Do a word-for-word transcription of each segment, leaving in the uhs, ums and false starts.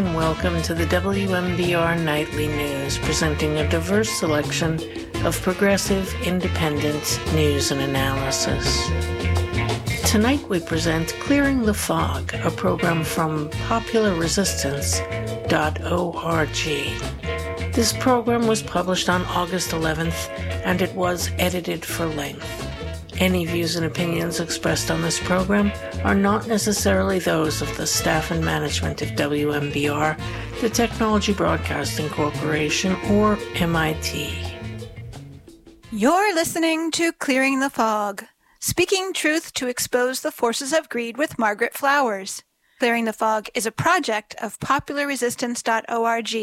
Welcome to the W M B R Nightly News, presenting a diverse selection of progressive, independent news and analysis. Tonight we present Clearing the Fog, a program from popular resistance dot org. This program was published on August eleventh, and it was edited for length. Any views and opinions expressed on this program are not necessarily those of the staff and management of W M B R, the Technology Broadcasting Corporation, or M I T. You're listening to Clearing the Fog, speaking truth to expose the forces of greed with Margaret Flowers. Clearing the Fog is a project of popular resistance dot org.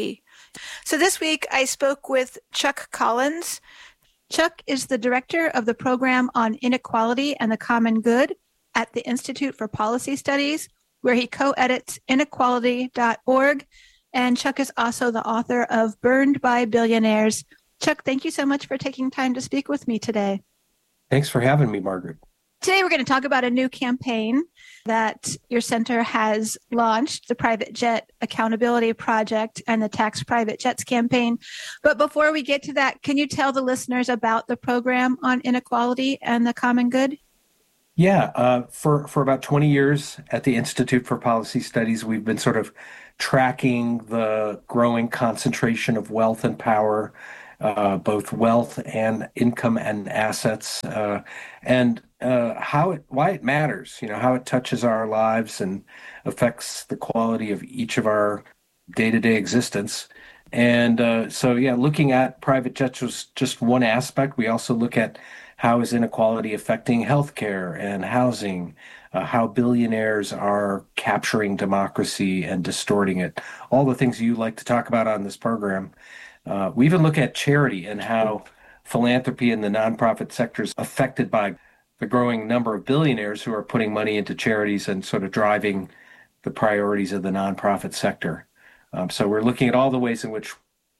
So this week I spoke with Chuck Collins. Chuck is the director of the program on inequality and the common good at the Institute for Policy Studies, where he co-edits inequality dot org. And Chuck is also the author of Burned by Billionaires. Chuck, thank you so much for taking time to speak with me today. Thanks for having me, Margaret. Today we're going to talk about a new campaign that your center has launched, the Private Jet Accountability Project and the Tax Private Jets campaign. But before we get to that, can you tell the listeners about the program on inequality and the common good? Yeah, uh, for, for about twenty years at the Institute for Policy Studies, we've been sort of tracking the growing concentration of wealth and power, uh, both wealth and income and assets, uh, and uh, how it, why it matters, you know, how it touches our lives and affects the quality of each of our day-to-day existence. And uh, so, yeah, looking at private jets was just one aspect. We also look at how is inequality affecting healthcare and housing, uh, how billionaires are capturing democracy and distorting it, all the things you like to talk about on this program. Uh, we even look at charity and how philanthropy in the nonprofit sector is affected by the growing number of billionaires who are putting money into charities and sort of driving the priorities of the nonprofit sector. Um, so we're looking at all the ways in which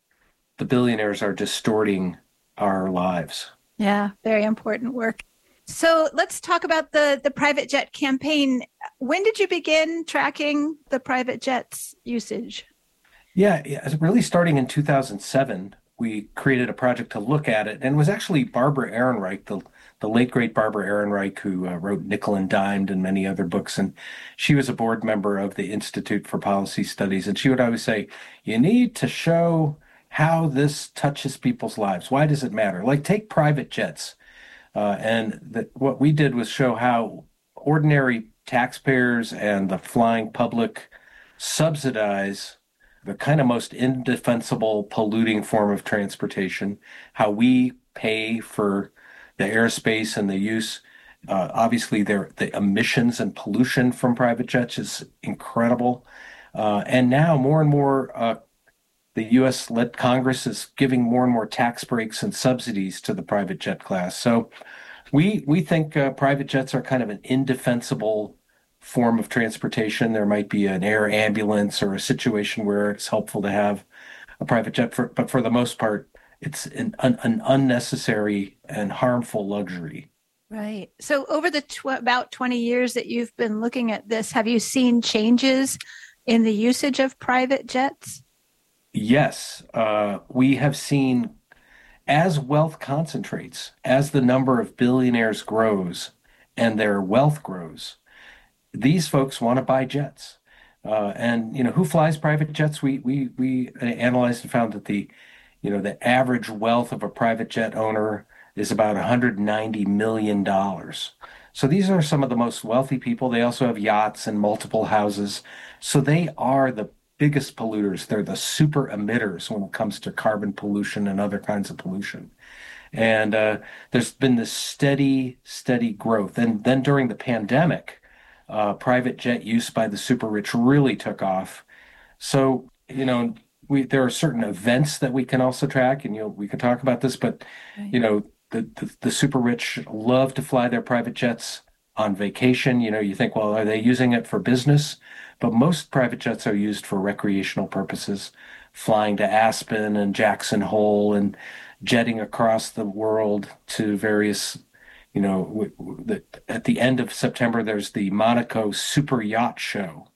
the billionaires are distorting our lives. Yeah, very important work. So let's talk about the, the private jet campaign. When did you begin tracking the private jets usage? Yeah, yeah, really starting in two thousand seven, we created a project to look at it. And it was actually Barbara Ehrenreich, the, the late, great Barbara Ehrenreich, who uh, wrote Nickel and Dimed and many other books. And she was a board member of the Institute for Policy Studies. And she would always say, you need to show how this touches people's lives. Why does it matter? Like, take private jets. Uh, and that what we did was show how ordinary taxpayers and the flying public subsidize the kind of most indefensible, polluting form of transportation, how we pay for the airspace and the use. Uh, obviously, there the emissions and pollution from private jets is incredible. Uh, and now more and more, uh, the U S-led Congress is giving more and more tax breaks and subsidies to the private jet class. So we we think uh, private jets are kind of an indefensible form of transportation. There might be an air ambulance or a situation where it's helpful to have a private jet, for, but for the most part, it's an, an, an unnecessary and harmful luxury. Right. So over the tw- about twenty years that you've been looking at this, have you seen changes in the usage of private jets? Yes. Uh, we have seen, as wealth concentrates, as the number of billionaires grows and their wealth grows, these folks want to buy jets. Uh, and, you know, who flies private jets? We, we, we analyzed and found that the, you know, the average wealth of a private jet owner is about one hundred ninety million dollars. So these are some of the most wealthy people. They also have yachts and multiple houses. So they are the biggest polluters. They're the super emitters when it comes to carbon pollution and other kinds of pollution. And uh, there's been this steady, steady growth. And then during the pandemic, Uh, private jet use by the super rich really took off. So, you know, we there are certain events that we can also track, and you know, we can talk about this, but, right. you know, the, the, the super rich love to fly their private jets on vacation. You know, you think, well, are they using it for business? But most private jets are used for recreational purposes, flying to Aspen and Jackson Hole and jetting across the world to various You know, the, at the end of September, there's the Monaco Super Yacht Show,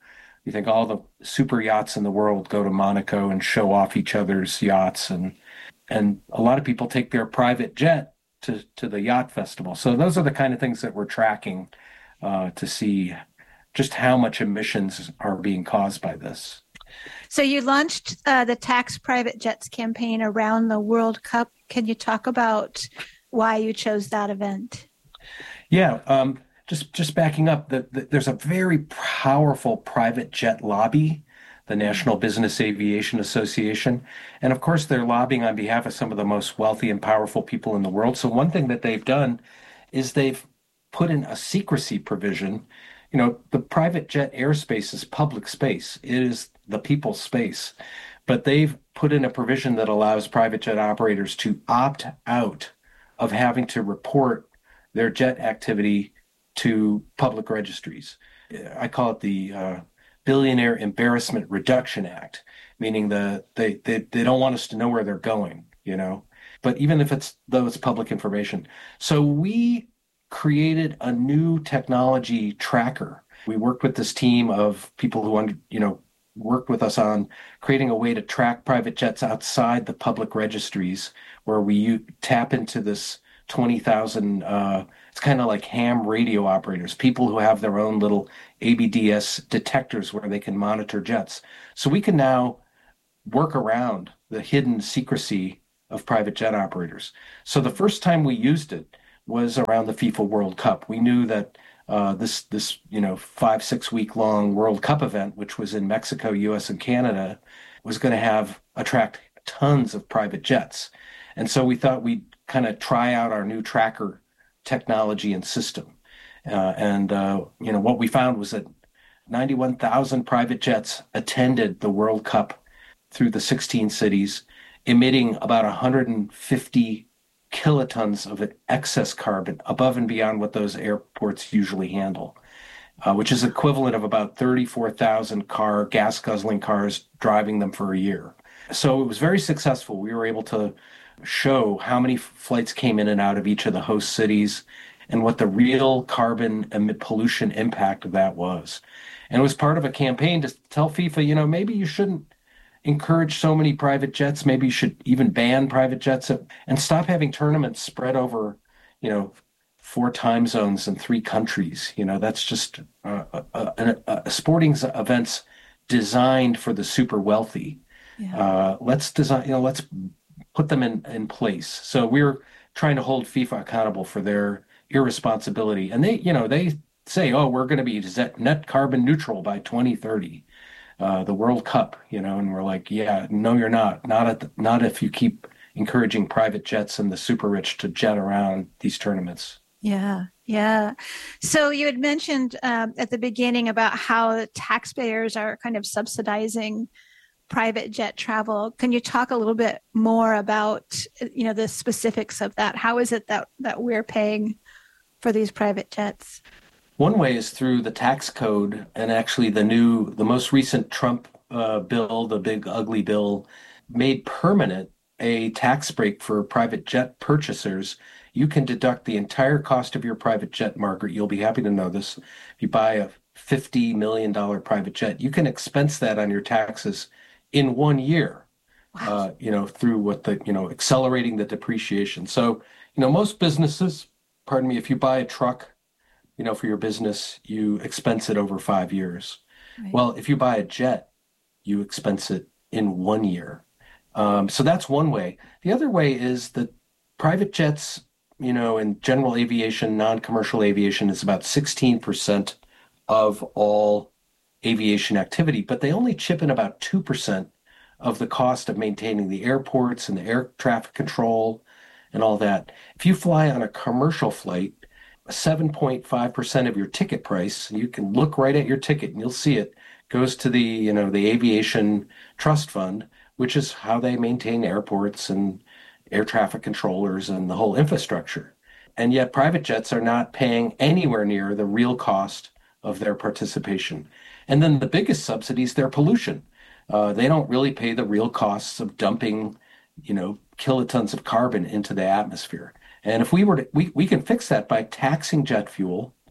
You think all the super yachts in the world go to Monaco and show off each other's yachts, and and a lot of people take their private jet to to the yacht festival. So those are the kind of things that we're tracking uh, to see just how much emissions are being caused by this. So you launched uh, the Tax Private Jets campaign around the World Cup. Can you talk about why you chose that event? Yeah, um, just just backing up, the, the, there's a very powerful private jet lobby, the National Business Aviation Association. And of course, they're lobbying on behalf of some of the most wealthy and powerful people in the world. So one thing that they've done is they've put in a secrecy provision. You know, the private jet airspace is public space. It is the people's space. But they've put in a provision that allows private jet operators to opt out of having to report their jet activity to public registries. I call it the uh, Billionaire Embarrassment Reduction Act, meaning the they, they they don't want us to know where they're going, you know. But even if it's though it's public information. So we created a new technology tracker. We worked with this team of people who, under, you know, worked with us on creating a way to track private jets outside the public registries, where we u- tap into this twenty thousand, uh, it's kind of like ham radio operators, people who have their own little A B D S detectors where they can monitor jets. So we can now work around the hidden secrecy of private jet operators. So the first time we used it was around the FIFA World Cup. We knew that uh, this, this, you know, five, six week long World Cup event, which was in Mexico, U S, and Canada, was going to have attract tons of private jets. And so we thought we'd kind of try out our new tracker technology and system. Uh, and, uh, you know, what we found was that ninety-one thousand private jets attended the World Cup through the sixteen cities, emitting about one hundred fifty kilotons of excess carbon above and beyond what those airports usually handle, uh, which is equivalent of about thirty-four thousand car gas guzzling cars driving them for a year. So it was very successful. We were able to show how many flights came in and out of each of the host cities and what the real carbon and pollution impact of that was. And it was part of a campaign to tell FIFA, you know, maybe you shouldn't encourage so many private jets. Maybe you should even ban private jets and stop having tournaments spread over, you know, four time zones in three countries. You know, that's just uh, a, a, a sporting events designed for the super wealthy. Yeah. Uh, let's design, you know, let's put them in, in place. So we're trying to hold FIFA accountable for their irresponsibility. And they, you know, they say, oh, we're going to be net carbon neutral by twenty thirty. Uh, the World Cup, you know, and we're like, yeah, no, you're not. Not at the, not if you keep encouraging private jets and the super rich to jet around these tournaments. Yeah, yeah. So you had mentioned um, at the beginning about how taxpayers are kind of subsidizing private jet travel. Can you talk a little bit more about, you know, the specifics of that? How is it that that we're paying for these private jets? One way is through the tax code, and actually the new, the most recent Trump uh, bill, the big ugly bill, made permanent a tax break for private jet purchasers. You can deduct the entire cost of your private jet, Margaret. You'll be happy to know this. If you buy a fifty million dollars private jet, you can expense that on your taxes in one year, wow. uh, you know, through what the, you know, accelerating the depreciation. So, you know, most businesses, pardon me, if you buy a truck, you know, for your business, you expense it over five years. Right. Well, if you buy a jet, you expense it in one year. Um, so that's one way. The other way is that private jets, you know, in general aviation, non-commercial aviation is about sixteen percent of all aviation activity, but they only chip in about two percent of the cost of maintaining the airports and the air traffic control and all that. If you fly on a commercial flight, seven point five percent of your ticket price, you can look right at your ticket and you'll see it, goes to the, you know, the Aviation Trust Fund, which is how they maintain airports and air traffic controllers and the whole infrastructure. And yet private jets are not paying anywhere near the real cost of their participation. And then the biggest subsidy is their pollution. Uh, they don't really pay the real costs of dumping, you know, kilotons of carbon into the atmosphere. And if we were to, we, we can fix that by taxing jet fuel,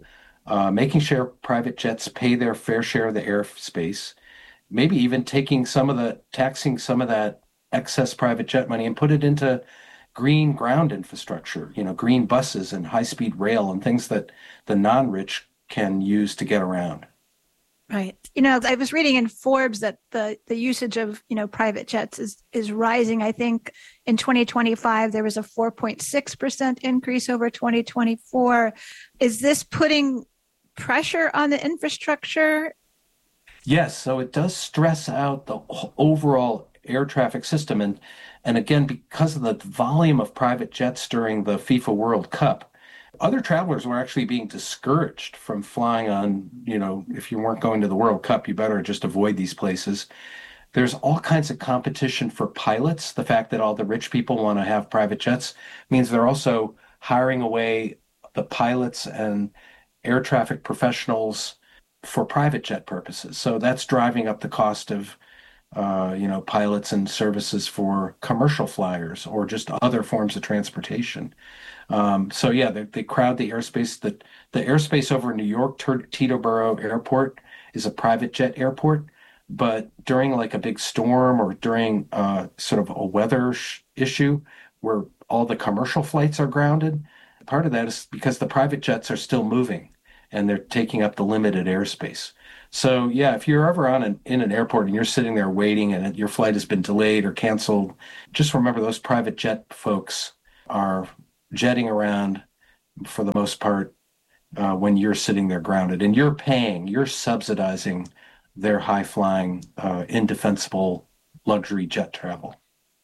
uh, making sure private jets pay their fair share of the airspace, maybe even taking some of the, taxing some of that excess private jet money and put it into green ground infrastructure, you know, green buses and high-speed rail and things that the non-rich can use to get around. Right. You know, I was reading in Forbes that the, the usage of, you know, private jets is, is rising. I think in twenty twenty-five, there was a four point six percent increase over twenty twenty-four. Is this putting pressure on the infrastructure? Yes. So it does stress out the overall air traffic system. And, and again, because of the volume of private jets during the FIFA World Cup, other travelers were actually being discouraged from flying on, you know, if you weren't going to the World Cup, you better just avoid these places. There's all kinds of competition for pilots. The fact that all the rich people want to have private jets means they're also hiring away the pilots and air traffic professionals for private jet purposes. So that's driving up the cost of, uh, you know, pilots and services for commercial flyers or just other forms of transportation. Um, so yeah, they, they crowd the airspace. The, the airspace over New York, Teterboro Airport is a private jet airport, but during like a big storm or during uh, sort of a weather sh- issue where all the commercial flights are grounded, part of that is because the private jets are still moving and they're taking up the limited airspace. So yeah, if you're ever on an, in an airport and you're sitting there waiting and your flight has been delayed or canceled, just remember those private jet folks are jetting around for the most part uh, when you're sitting there grounded, and you're paying, you're subsidizing their high-flying, uh, indefensible luxury jet travel.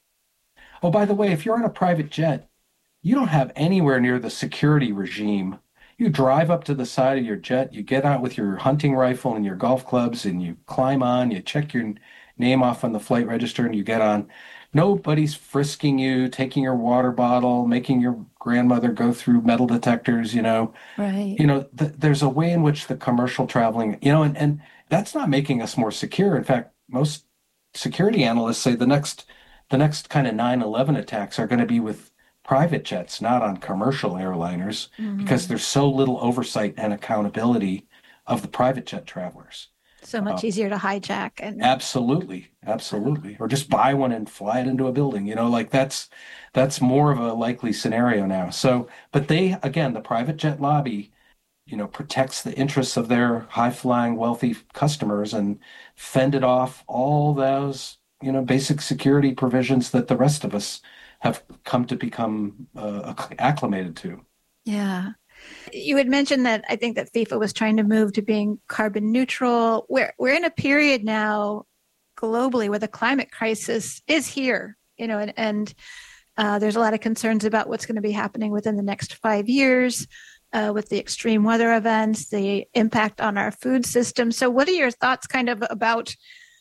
Oh, by the way, if you're on a private jet, you don't have anywhere near the security regime. You drive up to the side of your jet, you get out with your hunting rifle and your golf clubs, and you climb on, you check your name off on the flight register, and you get on. Nobody's frisking you, taking your water bottle, making your grandmother go through metal detectors, you know. Right. You know, th- there's a way in which the commercial traveling, you know, and, and that's not making us more secure. In fact, most security analysts say the next the next kind of nine eleven attacks are going to be with private jets, not on commercial airliners, mm-hmm. because there's so little oversight and accountability of the private jet travelers. So much uh, easier to hijack. And absolutely, absolutely. Or just buy one and fly it into a building. You know, like that's that's more of a likely scenario now. So, but they, again, the private jet lobby, you know, protects the interests of their high-flying, wealthy customers and fended off all those, you know, basic security provisions that the rest of us have come to become uh, acclimated to. Yeah. You had mentioned that I think that FIFA was trying to move to being carbon neutral. We're, we're in a period now globally where the climate crisis is here, you know, and, and uh, there's a lot of concerns about what's going to be happening within the next five years uh, with the extreme weather events, the impact on our food system. So what are your thoughts kind of about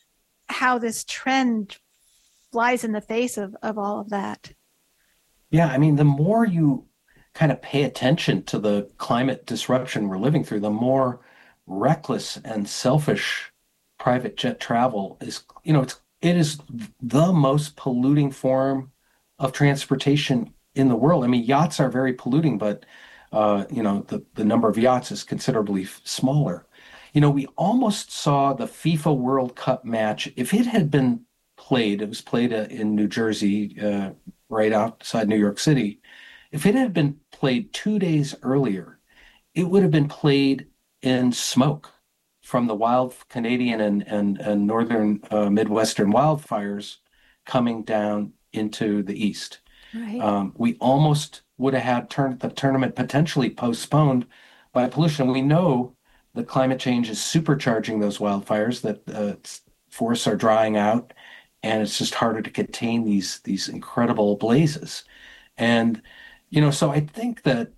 how this trend flies in the face of, of all of that? Yeah, I mean, the more you kind of pay attention to the climate disruption we're living through, the more reckless and selfish private jet travel is. You know, it's it is the most polluting form of transportation in the world. I mean, yachts are very polluting, but uh, you know, the the number of yachts is considerably smaller. You know, we almost saw the FIFA World Cup match. If it had been played, it was played uh, in New Jersey, uh, right outside New York City. If it had been played two days earlier, it would have been played in smoke from the wild Canadian and, and, and northern uh, Midwestern wildfires coming down into the east. Right. Um, we almost would have had turn, the tournament potentially postponed by pollution. We know that climate change is supercharging those wildfires, that uh, forests are drying out, and it's just harder to contain these these incredible blazes. And you know, so I think that,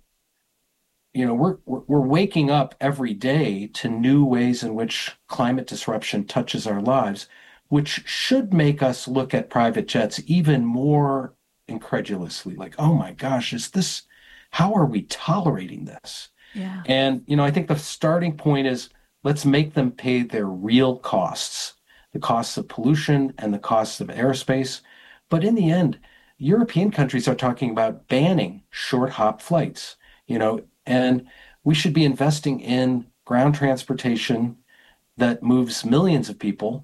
you know, we're, we're we're waking up every day to new ways in which climate disruption touches our lives, which should make us look at private jets even more incredulously. Like, oh my gosh, is this? How are we tolerating this? Yeah. And you know, I think the starting point is let's make them pay their real costs, the costs of pollution and the costs of airspace. But in the end, European countries are talking about banning short hop flights, you know, and we should be investing in ground transportation that moves millions of people,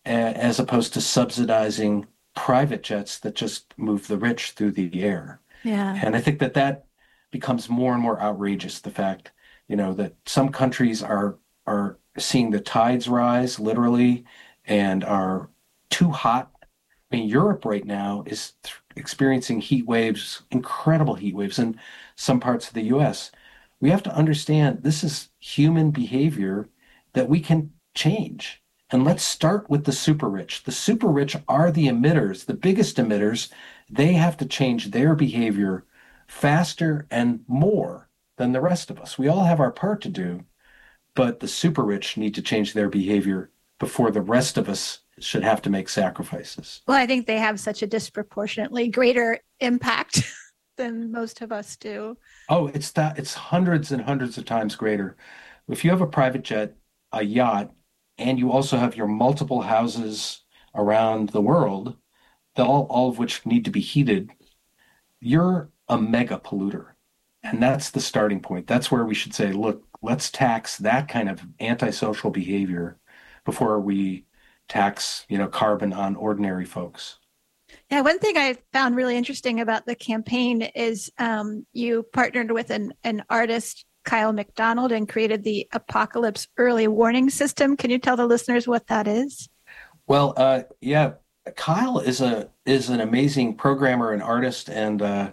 as opposed to subsidizing private jets that just move the rich through the air. Yeah. And I think that that becomes more and more outrageous. The fact, you know, that some countries are are seeing the tides rise literally and are too hot. I mean, Europe right now is experiencing heat waves, incredible heat waves in some parts of the U S. We have to understand this is human behavior that we can change. And let's start with the super rich. The super rich are the emitters, the biggest emitters. They have to change their behavior faster and more than the rest of us. We all have our part to do, but the super rich need to change their behavior before the rest of us should have to make sacrifices. Well, I think they have such a disproportionately greater impact than most of us do. Oh, it's that it's hundreds and hundreds of times greater. If you have a private jet, a yacht, and you also have your multiple houses around the world, all, all of which need to be heated, you're a mega polluter. And that's the starting point. That's where we should say, look, let's tax that kind of antisocial behavior before we tax, you know, carbon on ordinary folks. Yeah, one thing I found really interesting about the campaign is um, you partnered with an, an artist, Kyle McDonald, and created the Apocalypse Early Warning System. Can you tell the listeners what that is? Well, uh, yeah, Kyle is a is an amazing programmer and artist, and uh,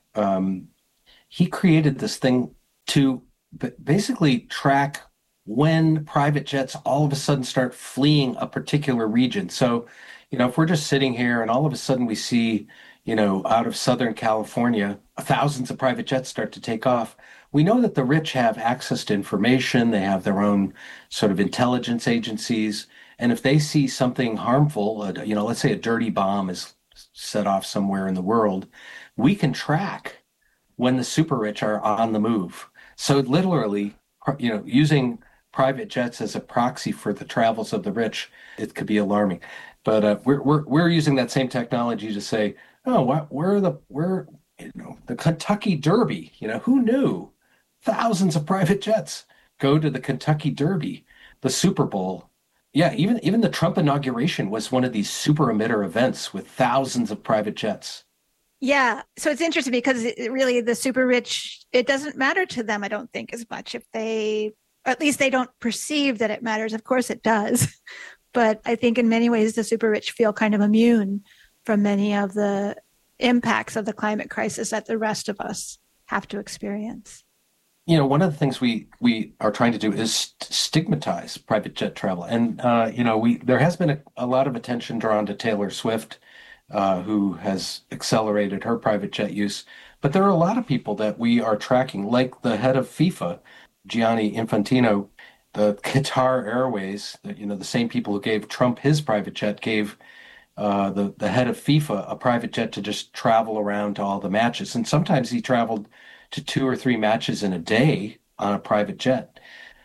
um, he created this thing to basically track when private jets all of a sudden start fleeing a particular region. So, you know, if we're just sitting here and all of a sudden we see, you know, out of Southern California, thousands of private jets start to take off, we know that the rich have access to information. They have their own sort of intelligence agencies. And if they see something harmful, uh, you know, let's say a dirty bomb is set off somewhere in the world, we can track when the super rich are on the move. So literally, you know, using private jets as a proxy for the travels of the rich, it could be alarming. But uh, we're we're we're using that same technology to say, oh, what, where are the where you know the Kentucky Derby? You know, who knew? Thousands of private jets go to the Kentucky Derby, the Super Bowl. Yeah, even even the Trump inauguration was one of these super emitter events with thousands of private jets. Yeah, so it's interesting because it, really the super rich, it doesn't matter to them, I don't think, as much if they, or at least they don't perceive that it matters. Of course it does. But I think in many ways, the super rich feel kind of immune from many of the impacts of the climate crisis that the rest of us have to experience. You know, one of the things we we are trying to do is st- stigmatize private jet travel. And, uh, you know, we there has been a, a lot of attention drawn to Taylor Swift, uh, who has accelerated her private jet use. But there are a lot of people that we are tracking, like the head of FIFA, Gianni Infantino, the Qatar Airways, you know, the same people who gave Trump his private jet gave uh, the, the head of FIFA a private jet to just travel around to all the matches. And sometimes he traveled to two or three matches in a day on a private jet.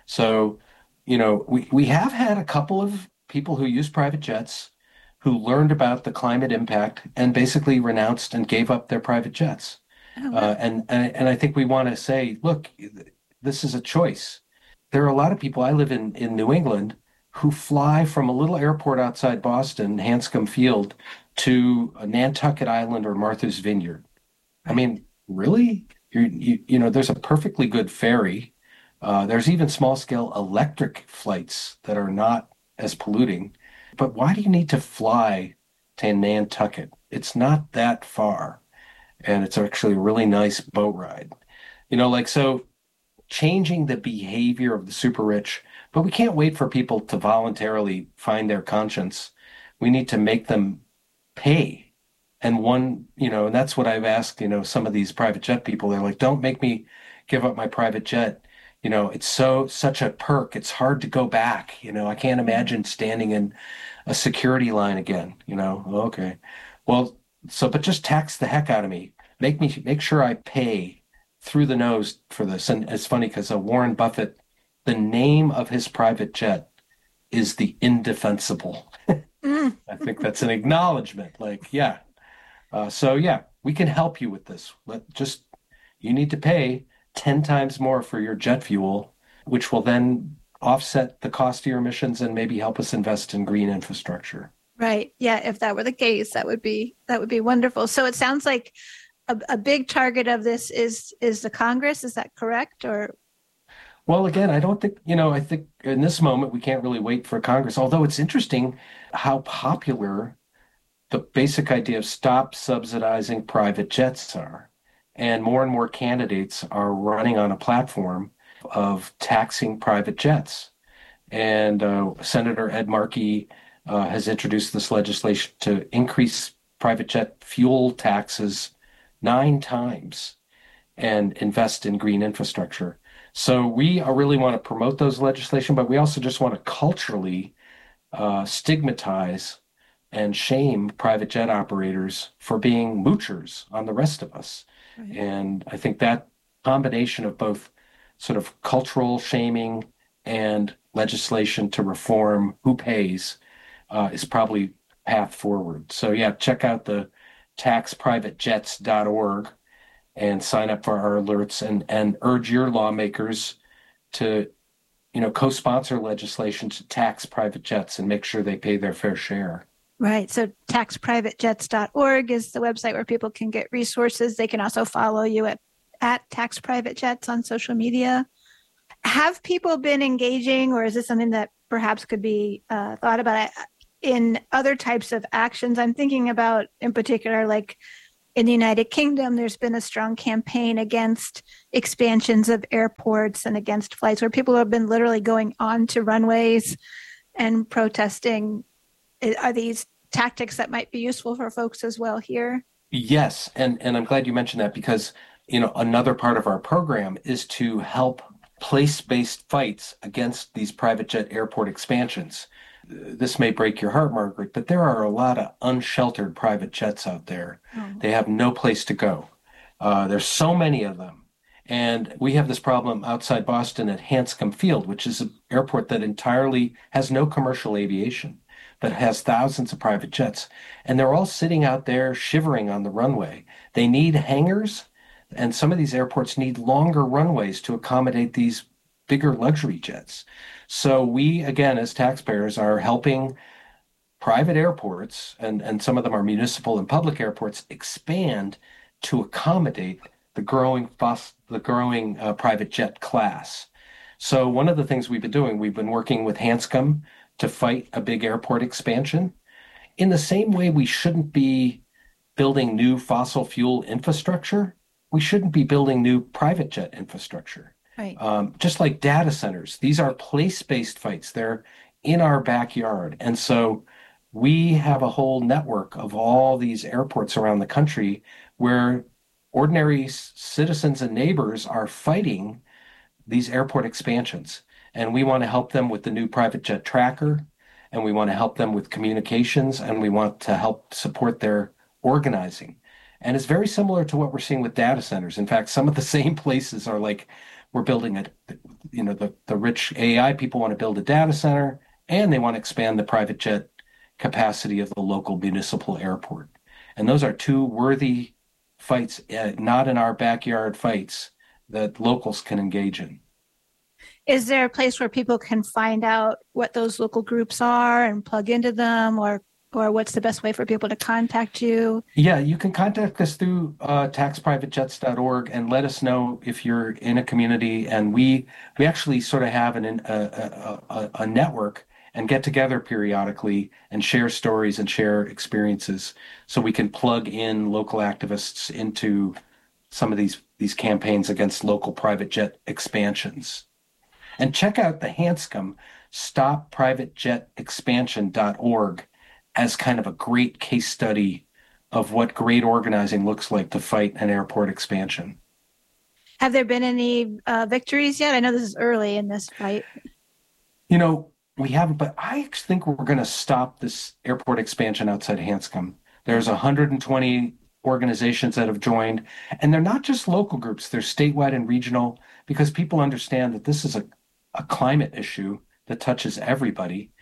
So, you know, we, we have had a couple of people who use private jets who learned about the climate impact and basically renounced and gave up their private jets. Oh, wow. uh, and, and, and I think we want to say, look, this is a choice. There are a lot of people, I live in, in New England, who fly from a little airport outside Boston, Hanscom Field, to Nantucket Island or Martha's Vineyard. I mean, really? You're, you, you know, there's a perfectly good ferry. Uh, there's even small scale electric flights that are not as polluting. But why do you need to fly to Nantucket? It's not that far. And it's actually a really nice boat ride. You know, like, so changing the behavior of the super rich, but we can't wait for people to voluntarily find their conscience. We need to make them pay. And one, you know, and that's what I've asked, you know, some of these private jet people, they're like, don't make me give up my private jet. You know, it's so, such a perk. It's hard to go back. You know, I can't imagine standing in a security line again, you know, okay. Well, so, but just tax the heck out of me. Make me, make sure I pay through the nose for this. And it's funny because uh, Warren Buffett, the name of his private jet is the Indefensible. I think that's an acknowledgement. Like, yeah. Uh, so, yeah, we can help you with this. Let just, you need to pay ten times more for your jet fuel, which will then offset the cost of your emissions and maybe help us invest in green infrastructure. Right. Yeah. If that were the case, that would be that would be wonderful. So it sounds like a, a big target of this is is the Congress. Is that correct? Or well, again, I don't think, you know, I think in this moment we can't really wait for Congress, although it's interesting how popular the basic idea of stop subsidizing private jets are. And more and more candidates are running on a platform of taxing private jets. And uh, Senator Ed Markey uh, has introduced this legislation to increase private jet fuel taxes nine times and invest in green infrastructure. So we uh, really want to promote those legislation, but we also just want to culturally uh, stigmatize and shame private jet operators for being moochers on the rest of us. Right. And I think that combination of both sort of cultural shaming and legislation to reform who pays uh, is probably path forward. So yeah, check out the tax private jets dot org and sign up for our alerts, and, and urge your lawmakers to, you know, co-sponsor legislation to tax private jets and make sure they pay their fair share. Right. So tax private jets dot org is the website where people can get resources. They can also follow you at, at TaxPrivateJets on social media. Have people been engaging, or is this something that perhaps could be uh, thought about in other types of actions? I'm thinking about, in particular, like in the United Kingdom, there's been a strong campaign against expansions of airports and against flights where people have been literally going on to runways and protesting. Are these tactics that might be useful for folks as well here? Yes. And, and I'm glad you mentioned that, because, you know, another part of our program is to help place-based fights against these private jet airport expansions. This may break your heart, Margaret, but there are a lot of unsheltered private jets out there. Oh. They have no place to go. Uh, there's so many of them. And we have this problem outside Boston at Hanscom Field, which is an airport that entirely has no commercial aviation, but has thousands of private jets. And they're all sitting out there shivering on the runway. They need hangars, and some of these airports need longer runways to accommodate these bigger luxury jets. So we, again, as taxpayers, are helping private airports, and, and some of them are municipal and public airports, expand to accommodate the growing the growing uh, private jet class. So one of the things we've been doing, we've been working with Hanscom to fight a big airport expansion. In the same way we shouldn't be building new fossil fuel infrastructure, we shouldn't be building new private jet infrastructure. Right. Um, just like data centers, these are place-based fights. They're in our backyard. And so we have a whole network of all these airports around the country where ordinary citizens and neighbors are fighting these airport expansions. And we want to help them with the new private jet tracker, and we want to help them with communications, and we want to help support their organizing. And it's very similar to what we're seeing with data centers. In fact, some of the same places are like, we're building a, you know, the, the rich A I people want to build a data center, and they want to expand the private jet capacity of the local municipal airport. And those are two worthy fights, uh, not in our backyard fights, that locals can engage in. Is there a place where people can find out what those local groups are and plug into them, or or what's the best way for people to contact you? Yeah, you can contact us through uh, tax private jets dot org and let us know if you're in a community. And we we actually sort of have an, a, a, a network and get together periodically and share stories and share experiences, so we can plug in local activists into some of these, these campaigns against local private jet expansions. And check out the Hanscom stop private jet expansion dot org as kind of a great case study of what great organizing looks like to fight an airport expansion. Have there been any uh, victories yet? I know this is early in this fight. You know, we haven't, but I think we're going to stop this airport expansion outside Hanscom. There's one hundred twenty organizations that have joined, and they're not just local groups, they're statewide and regional, because people understand that this is a, a climate issue that touches everybody.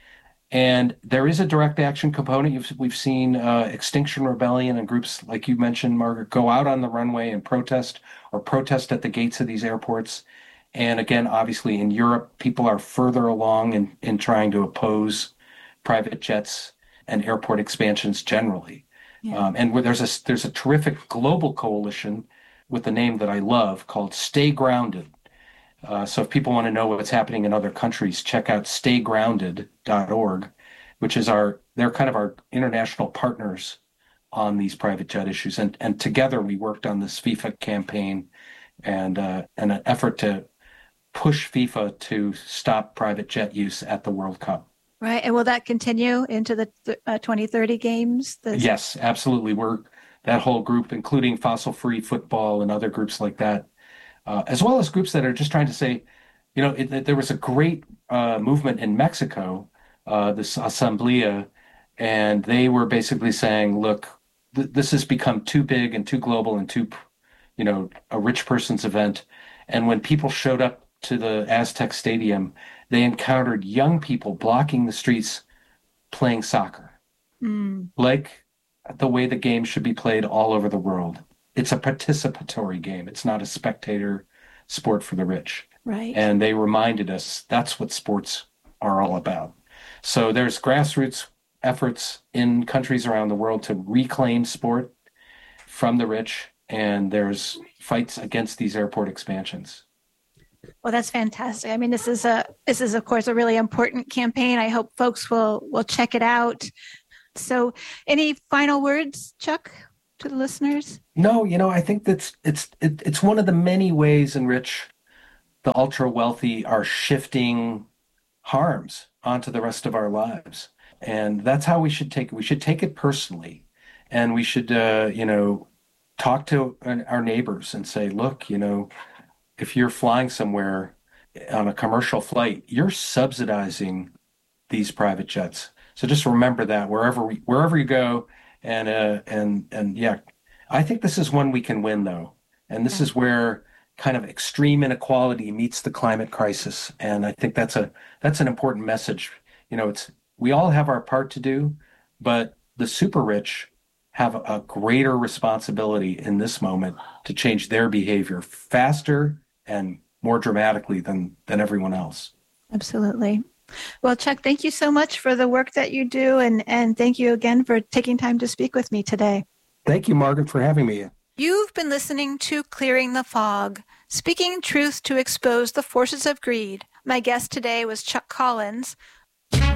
And there is a direct action component. You've, we've seen uh, Extinction Rebellion and groups like you mentioned, Margaret, go out on the runway and protest or protest at the gates of these airports. And again, obviously in Europe, people are further along in, in trying to oppose private jets and airport expansions generally. Yeah. Um, and where there's a there's a terrific global coalition with the name that I love called Stay Grounded. Uh, so if people want to know what's happening in other countries, check out stay grounded dot org, which is our they're kind of our international partners on these private jet issues. And and together we worked on this FIFA campaign and uh, and an effort to push FIFA to stop private jet use at the World Cup. Right. And will that continue into the uh, twenty thirty games? The... Yes, absolutely. We're that whole group, including Fossil Free Football and other groups like that, uh, as well as groups that are just trying to say, you know, it, it, there was a great uh, movement in Mexico, uh, this Asamblea, and they were basically saying, look, th- this has become too big and too global and too, you know, a rich person's event. And when people showed up to the Aztec Stadium, they encountered young people blocking the streets playing soccer, mm. like the way the game should be played all over the world. It's a participatory game. It's not a spectator sport for the rich. Right. And they reminded us that's what sports are all about. So there's grassroots efforts in countries around the world to reclaim sport from the rich, and there's fights against these airport expansions. Well, that's fantastic. I mean, this is a this is, of course, a really important campaign. I hope folks will will check it out. So any final words, Chuck, to the listeners? No, you know, I think that's it's it, it's one of the many ways in which the ultra wealthy are shifting harms onto the rest of our lives. And that's how we should take it. We should take it personally. And we should, uh, you know, talk to our neighbors and say, look, you know, if you're flying somewhere on a commercial flight, you're subsidizing these private jets. So just remember that wherever we, wherever you go, and uh, and and yeah, I think this is one we can win though, and this is where kind of extreme inequality meets the climate crisis, and I think that's a that's an important message. You know, it's we all have our part to do, but the super rich have a greater responsibility in this moment to change their behavior faster and more dramatically than than everyone else. Absolutely. Well, Chuck, thank you so much for the work that you do, and, and thank you again for taking time to speak with me today. Thank you, Margaret, for having me. You've been listening to Clearing the Fog, speaking truth to expose the forces of greed. My guest today was Chuck Collins.